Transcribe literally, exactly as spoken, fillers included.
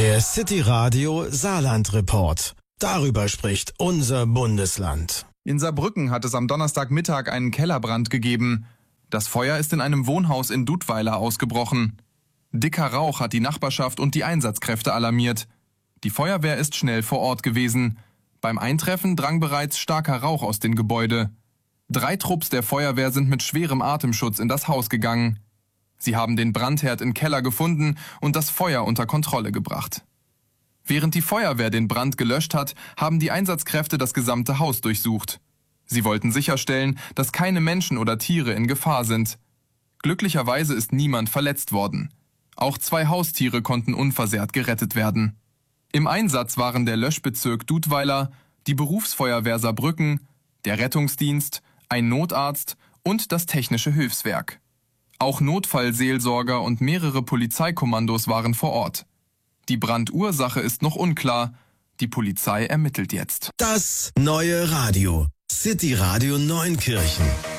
Der City Radio Saarland Report. Darüber spricht unser Bundesland. In Saarbrücken hat es am Donnerstagmittag einen Kellerbrand gegeben. Das Feuer ist in einem Wohnhaus in Dudweiler ausgebrochen. Dicker Rauch hat die Nachbarschaft und die Einsatzkräfte alarmiert. Die Feuerwehr ist schnell vor Ort gewesen. Beim Eintreffen drang bereits starker Rauch aus dem Gebäude. Drei Trupps der Feuerwehr sind mit schwerem Atemschutz in das Haus gegangen. Sie haben den Brandherd im Keller gefunden und das Feuer unter Kontrolle gebracht. Während die Feuerwehr den Brand gelöscht hat, haben die Einsatzkräfte das gesamte Haus durchsucht. Sie wollten sicherstellen, dass keine Menschen oder Tiere in Gefahr sind. Glücklicherweise ist niemand verletzt worden. Auch zwei Haustiere konnten unversehrt gerettet werden. Im Einsatz waren der Löschbezirk Dudweiler, die Berufsfeuerwehr Saarbrücken, der Rettungsdienst, ein Notarzt und das Technische Hilfswerk. Auch Notfallseelsorger und mehrere Polizeikommandos waren vor Ort. Die Brandursache ist noch unklar. Die Polizei ermittelt jetzt. Das neue Radio. City Radio Neunkirchen.